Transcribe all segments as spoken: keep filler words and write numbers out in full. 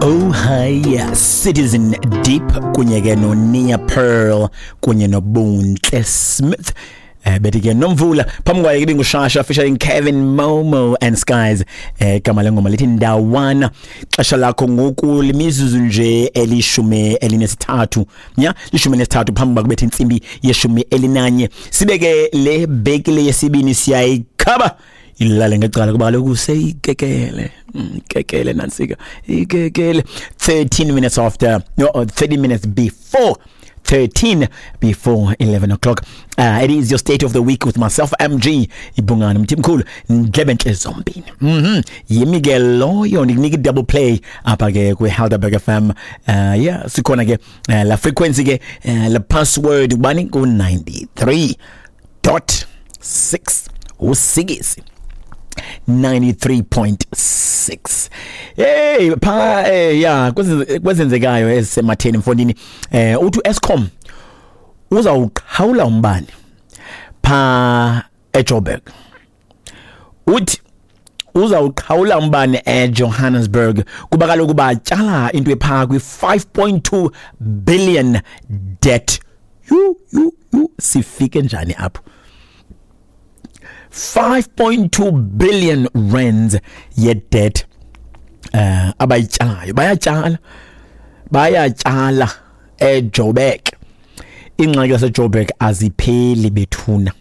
Oh hi Citizen Deep kunye ke no Nia Pearl kunye no Bontle Smith. Eh bethi ke nomvula phambi kwaye ke ngushasha featuring Kevin Momo and Skies eh igama lengoma lithi Ndawana. Xesha lakho ngoku limizuzu nje elishumi elinesithathu nya lishumi nesithathu phambi kwabethi insimbi yeshumi elinanye. Sibeke le bekile yesibini siyayikhaba ilale ngecala kuba lokhu seyikekele kekele nansika ikekele thirteen minutes after no thirty minutes before thirteen before eleven o'clock. Uh, it is your state of the week with myself M G Ibungani Mthimkhulu Ndlebenhle Zombini. Mhm yimi ke loyo nginika double play apha ke kwe Helderberg F M. Uh yeah sikhona ke uh, la frequency ke uh, la password ubani ku ninety-three point six usikisi ninety-three point six. Hey pa eh yeah kwezenzekayo esematheni mfondini eh uthi Eskom uzawuqhawula umbane pha eJoburg. Uthi uzawuqhawula umbane eJohannesburg kuba kaloku batyala into epha kwi five point two billion debt. You you you sifike njani apho? five point two billion rands ye debt uh abayityalayo bayatyala bayatyala eJoburg. Ingxaki yaseJoburg azipheli bethuna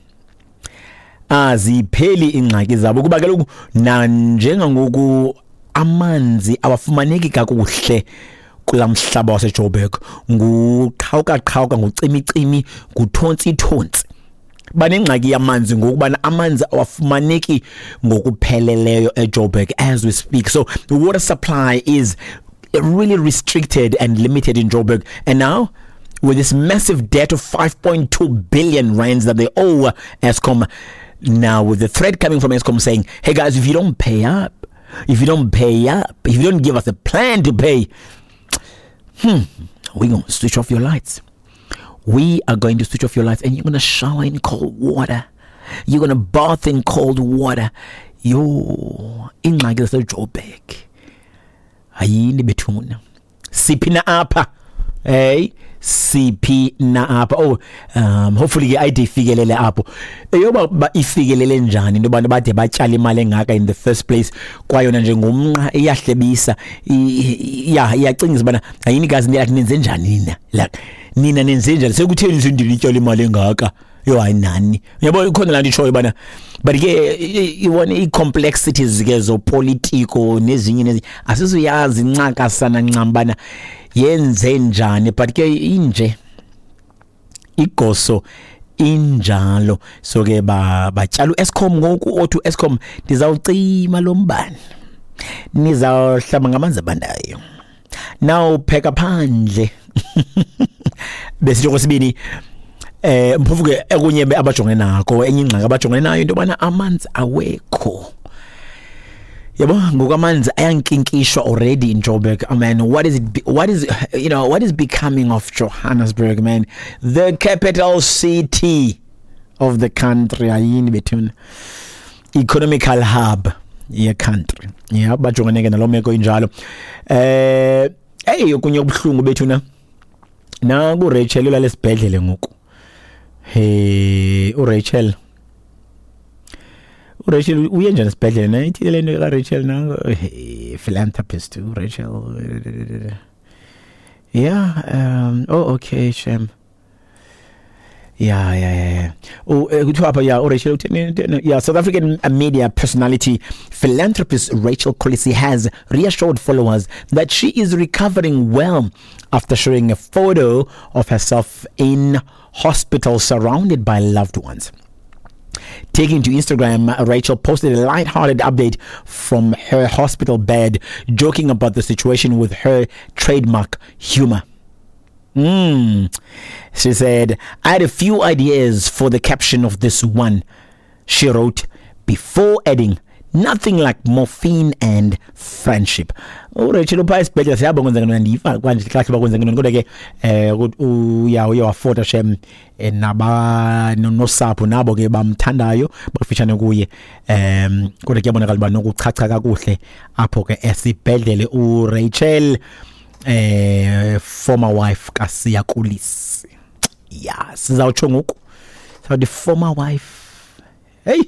azipheli ingxaki zabo kuba kaloku na njengangoku amanzi awafumaneki kakuhle kulamhlaba waseJoburg nguqhawuka qhawuka ngucimicimi nguthonsi thonsi. Banengxaki yamanzi ngokubana amanzi awafumaneki ngokupheleleyo eJoburg as we speak. So the water supply is really restricted and limited in Joburg. And now with this massive debt of five point two billion rands that they owe Eskom, now with the threat coming from Eskom saying, hey guys, if you don't pay up, if you don't pay up, if you don't give us a plan to pay, hmm, we're going to switch off your lights. We are going to switch off your lights and you're going to shower in cold water. You're going to bath in cold water. Yo, ingxaki zaseJoburg ayini bethuna siphi na apha hey siphi na apha. Oh um hopefully ke I D ifikelele apho eyoba ifikelele njani into abantu bade batyala imali engaka in the first place kwayona nje ngomnqa iyahlebisa ya iyacingisa bana ayini gazi ndiyathi nenze njani nina like nina nenze njani sekutheni isindili ityala imali engaka yo ayinani yabo ikhona la ndishoyo bana but ke iwona i-complexities ke zopolitiko nezinye nezi asizuyazi ncaka sana ncambana yenze njani but ke inje igoso injalo. So ke ba batyala uEskom ngoku othu Eskom ndizawucima lombane nizawuhlamba ngamanzi abandayo now pheka phandle bese kwesibini eh mphuvuke ekunye abajongene nako enye ingxaki abajongene nayo into bana amanzi awekho. Yabo ngokamanzi ayankinkishwa already in Joburg. I mean, what is it what is you know what is becoming of Johannesburg, man, the capital city of the country, ayini between economical hub ye country. Yeah, bajongene ke nalomeko injalo. Eh hey kunye ubuhlungu bethuna na ku Rachel ulalesibhedlele ngoku. Hey uRachel uRachel uye njani esibhedlele na ithi le nto ka Rachel na hey, philanthropist uRachel. Yeah um oh okay Shem. Yeah, yeah, yeah. Oh, kuthiwa apha yeah, uRachel utheni? Yeah, South African media personality philanthropist Rachel Collisi has reassured followers that she is recovering well after sharing a photo of herself in hospital surrounded by loved ones. Taking to Instagram, Rachel posted a light-hearted update from her hospital bed, joking about the situation with her trademark humor. Mm. She said, I had a few ideas for the caption of this one. She wrote, before adding, Nothing like morphine and friendship. Urachel upha esibhedlela siyabonga kwenza ngene ndifa kwanje kahle bakwenza ngene kodwa ke eh uya uyawafota shem naba nosapho nabo ke bamthandayo bafishane kuye em kodwa kuyabonakala ba nokuchacha kakuhle apho ke esibhedlela uRachel eh former wife kaSiya Kolisi. Yeah, sizawutsho ngoku. So the former wife. Hey.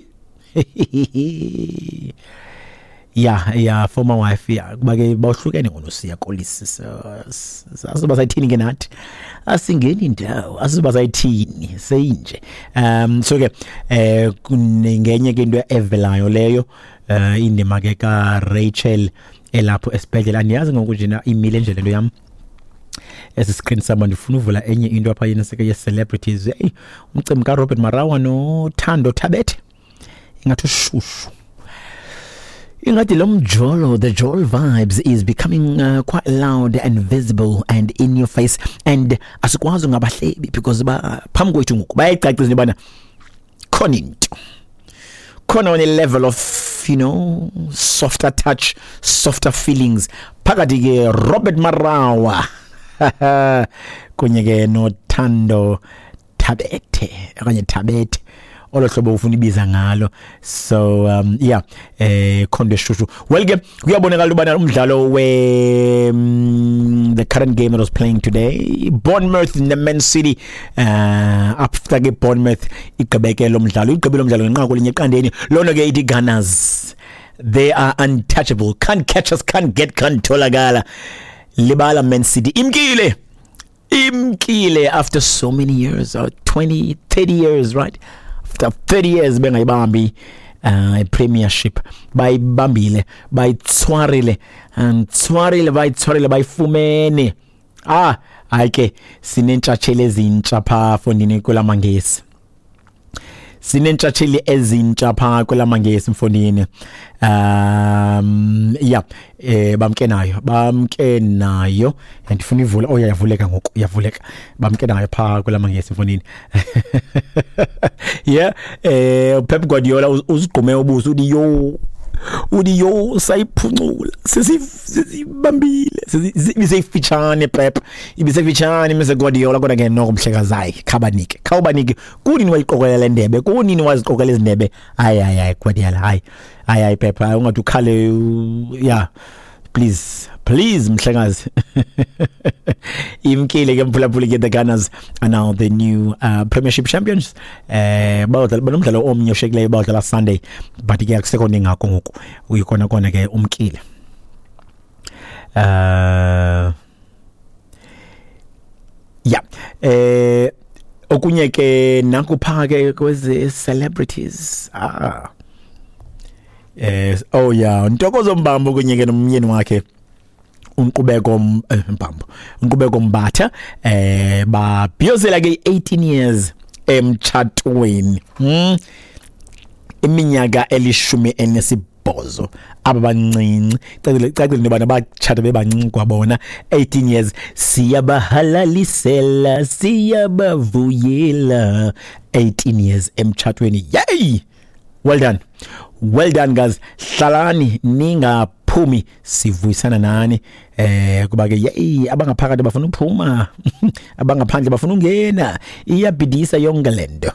yeah yeah former wife yeah kuba ke bawuhlukene ngoNosiya Kolisi asiba sayithini ke nathi asingeni indawo asiba sayithini seyinje um so ke eh kunengenye ke into evelayo leyo uh indima ke ka Rachel elapho esibhedlela andiyazi ngokuthi na imile nje lento yami esi screen saba ndifuna uvula enye into apha yena seke ye celebrities hey umcimbi ka Robert Marawa no Thando Thabethe ingathi shushu ingathi lo mjolo the Joel vibes is becoming uh, quite loud and visible and in your face and asikwazi ngabahlebi because ba phambi kwethu ngoku bayicacisa bana khona into khona on a level of you know softer touch softer feelings phakathi ke Robert Marawa kunye ke no Thando Thabethe okanye Thabethe olohlobo ufuna ibiza ngalo so um yeah eh khonde shushu well ke kuyabonakala ubana umdlalo we um, the current game that was playing today Bournemouth in the Man City uh after ke Bournemouth igqibeke lo mdlalo igqibile lo mdlalo ngenqako linye eqandeni lona ke ithi Gunners they are untouchable can't catch us can't get can't tolakala libala Man City imkile imkile after so many years or twenty thirty years right after thirty years bengayibambi uh premiership bayibambile bayitswarile and tswarile bayitswarile bayifumene ah ayike sinentshachele ezintsha pha fondini kwelamangesi sinentshachele ezintsha pha kwelamangesi mfondini um yeah eh bamke nayo bamke nayo andifuna ivula oh yavuleka ngoku yavuleka bamke nayo pha kwelamangesi mfondini yeah eh Pep Guardiola uzigqume ubuso uthi yo uthi yo sayiphuncula sesibambile sesifitshane Pep ibisefitshane mise Guardiola kodwa ke noko mhlekazi hayi khabanike khawubanike kunini wayiqokelela indebe kunini waziqokelela izindebe hayi hayi hayi Guardiola hayi hayi hayi Pep ungathi ukhale yeah please please mhlekazi imkile ke mphulaphuli ke the Gunners are now the new uh, Premiership champions eh bawudlala banomdlalo omnye oshekileyo bawudlala Sunday but ke akusekho ngakho ngoku uyikhona kona ke umkile uh yeah eh okunye ke nakupha ke kweze celebrities ah eh oh yeah Ntokozo Mbambo kunye ke nomyeni wakhe unqubeko Mbambo unqubeko Mbatha eh ba biyozela ke eighteen years emchatweni hm iminyaka elishumi enesibhozo ababancinci cacile nibana bachata bebancinci kwabona eighteen years siyabahalalisela siyabavuyela eighteen years emchatweni yay well done well done guys hlalani ningaphumi sivuyisana nani eh kuba ke yey abangaphakathi bafuna ukuphuma abangaphandle bafuna ungena iyabhidisa yonke lento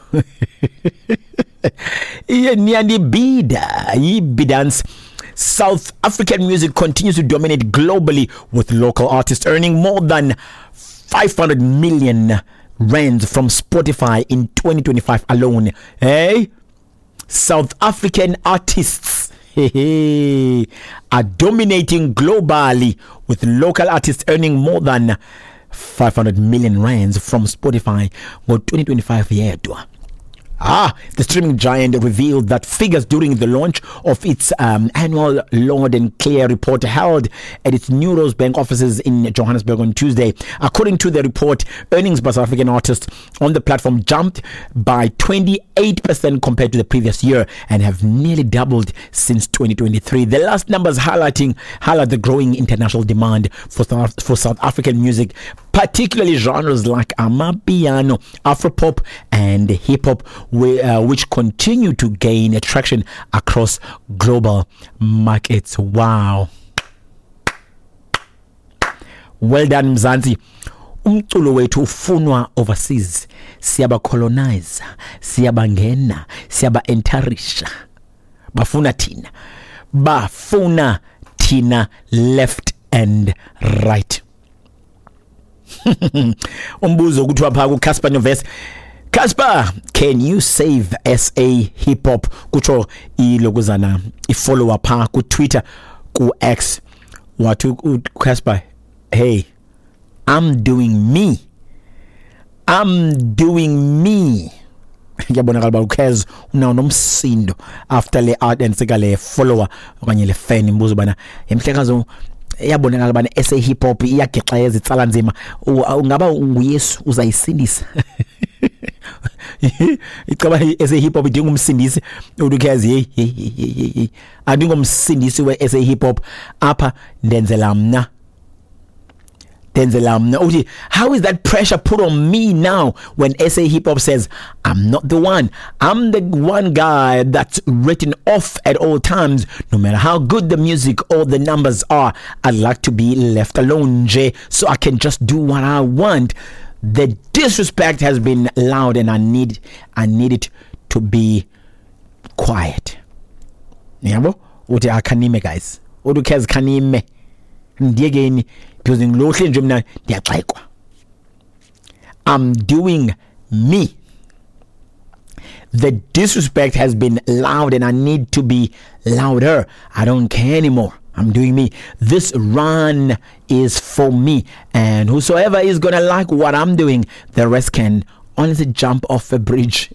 iye niyandibida yibidance. South African music continues to dominate globally with local artists earning more than five hundred million rands from Spotify in twenty twenty-five alone. Hey, South African artists are dominating globally with local artists earning more than five hundred million rands from Spotify for twenty twenty-five yedwa. Ah, the streaming giant revealed that figures during the launch of its um, annual Loud and Clear report held at its New Rosebank offices in Johannesburg on Tuesday. According to the report, earnings by South African artists on the platform jumped by twenty-eight percent compared to the previous year and have nearly doubled since twenty twenty-three. The last numbers highlighting highlight the growing international demand for South, for South African music particularly genres like amapiano, afropop, and hip hop, uh, which continue to gain attraction across global markets. Wow. Well done, Mzansi. Umculo wethu ufunwa overseas. Siyaba colonize, siyaba ngena, siyaba enterisha. Bafuna tina. Bafuna tina left and right. Umbuzo kuthiwa pha ku Casper Noves. Casper, can you save S A hip hop? Kutsho ilokuzana ifollow up pha ku Twitter, ku X. Wathi Casper, hey, I'm doing me. I'm doing me. Ngiyabonakala ba ukhez unawo nomsindo after le art and sika le follower okanye le fan imbuzo bana emhlekazo yabonakala bana S A hip hop iyagexa ezitsala nzima ungaba uyesu uzayisindisa. Icaba S A hip hop idinga umsindisi udukezi hey hey hey adinga umsindisi we S A hip hop apha ndenzela mna. How is that pressure put on me now when S A hip hop says I'm not the one? I'm the one guy that's written off at all times. No matter how good the music or the numbers are, I'd like to be left alone, Jay, so I can just do what I want. The disrespect has been loud, and I need I need it to be quiet. Yabo? Uti akanime guys. Udu kez kanime. Ndiegeni. I'm doing me. The disrespect has been loud, and I need to be louder. I don't care anymore. I'm doing me. This run is for me, and whosoever is gonna like what I'm doing, the rest can honestly jump off a bridge.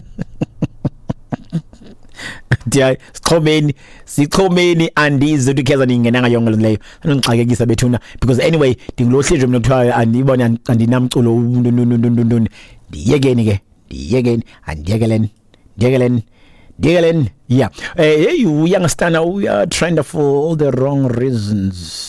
Dia sikhomeni sikhomeni andizudukeza ningenanga yonke leyo anongixakekisa bethuna because anyway dingilohlejwe mina kuthiwa andibona andinamculo ndundundundundun ndiyekeni ke ndiyekeni andiyekeleni ndiyekeleni ndiyekeleni yeah eh you youngster we are trying for all the wrong reasons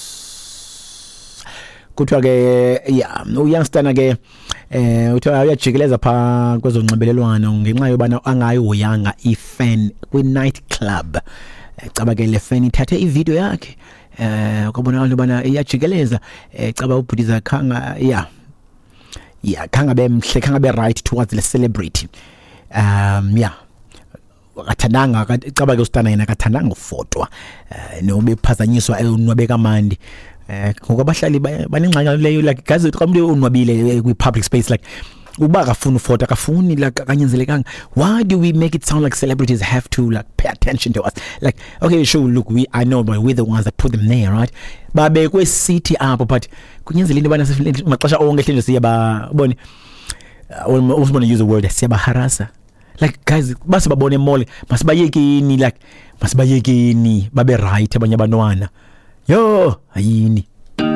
kuthiwa ke yeah uyoungster ke eh uthiwa uyajikeleza pha kwezonxibelelwano ngenxa yobana angayihoyanga ifan kwi night club ecaba ke le fan ithathe ivideo yakhe eh ukubona ubana iyajikeleza ecaba ubhudiza khanga yeah yeah khanga bemhle khanga be right towards the celebrity um yeah akathandanga ecaba ke usitana yena akathandanga ufotwa nobe phazanyiswa enwabe kamandi eh ngokubahlali banengxaki leyo like gazi uqamule unwabile kwi public space like uba akafuna ufota akafuni like kanyenzelekanga. Why do we make it sound like celebrities have to like pay attention to us? Like okay sure look we I know but we're the ones that put them there right babe kwe city apho but kunyenzelile into bana maxesha onke hle nje siyaba bone almost want to use a word siyaba harasa like guys basibabone mole masibayekeni like masibayekeni babe right abanye abantwana yo ayini.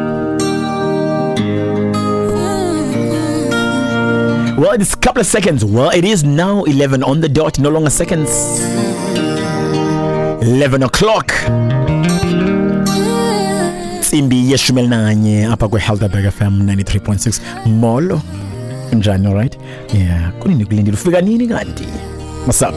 Well, it's a couple of seconds. Well, it is now eleven on the dot, no longer seconds. eleven o'clock. Simbi yeshumel nanye apa kwe Helderberg F M ninety-three point six Molo. Njani, all right? Yeah, kunini kulindile ufika nini kanti? What's up?